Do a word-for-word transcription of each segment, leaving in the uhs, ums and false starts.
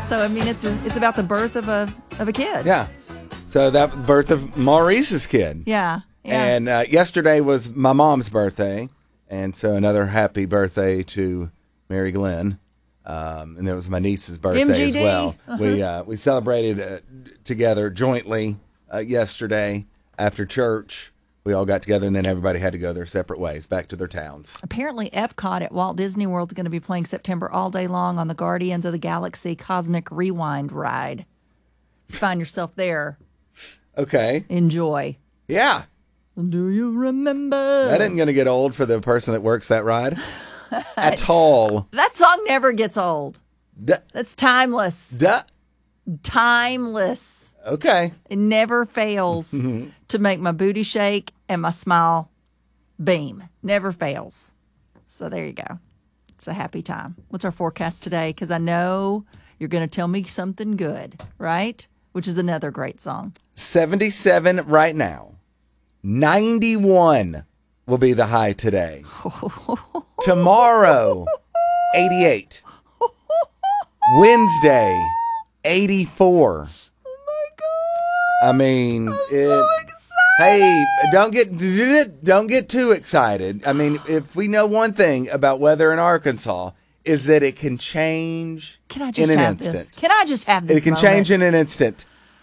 So I mean, it's a, it's about the birth of a of a kid. Yeah. So that birth of Maurice's kid. Yeah. yeah. And uh, yesterday was my mom's birthday, and so another happy birthday to Mary Glenn. Um, and it was my niece's birthday M G D. as well. Uh-huh. We uh, we celebrated uh, together jointly uh, yesterday after church. We all got together, and then everybody had to go their separate ways, back to their towns. Apparently, Epcot at Walt Disney World is going to be playing September all day long on the Guardians of the Galaxy Cosmic Rewind ride. Find yourself there. Okay. Enjoy. Yeah. Do you remember? That isn't going to get old for the person that works that ride at all. That song never gets old. Duh. That's timeless. Duh. Timeless. Okay. It never fails to make my booty shake and my smile beam. Never fails. So there you go. It's a happy time. What's our forecast today? Because I know you're going to tell me something good, right? Which is another great song. seventy-seven right now. ninety-one will be the high today. Tomorrow, eighty-eight. Wednesday, eighty-four. Oh my God. I mean, I'm it, so excited. Hey, don't get don't get too excited. I mean, if we know one thing about weather in Arkansas, is that it can change Can I just in an have instant. this? Can I just have this It can moment? change in an instant.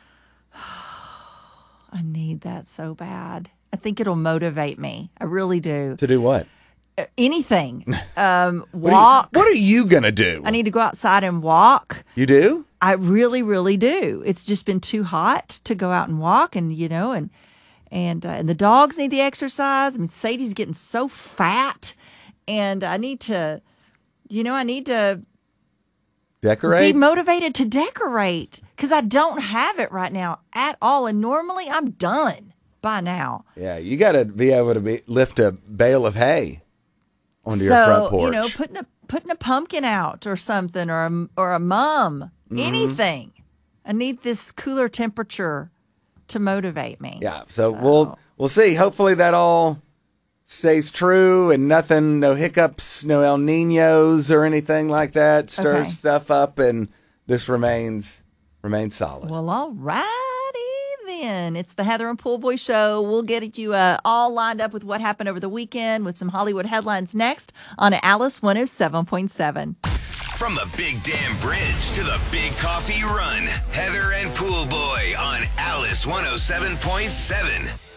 I need that so bad. I think it'll motivate me. I really do. To do what? Uh, anything. Um, What are you- walk. What are you gonna do? I need to go outside and walk. You do? I really, really do. It's just been too hot to go out and walk, and you know, and and uh, and the dogs need the exercise. I mean, Sadie's getting so fat, and I need to, you know, I need to Decorate? be motivated to decorate because I don't have it right now at all. And normally, I'm done by now. Yeah, you got to be able to be, lift a bale of hay onto so, your front porch. you know, putting a putting a pumpkin out or something, or a or a mum, Mm-hmm. anything. I need this cooler temperature to motivate me. Yeah, so we'll we'll see. Hopefully that all stays true and nothing, no hiccups, no El Ninos or anything like that stirs Okay. stuff up, and this remains remains solid. Well, all righty then. It's the Heather and Pool Boy Show. We'll get you uh, all lined up with what happened over the weekend with some Hollywood headlines next on Alice one oh seven point seven. From the Big Dam Bridge to the Big Coffee Run, Heather and Pool Boy on Alice one oh seven point seven.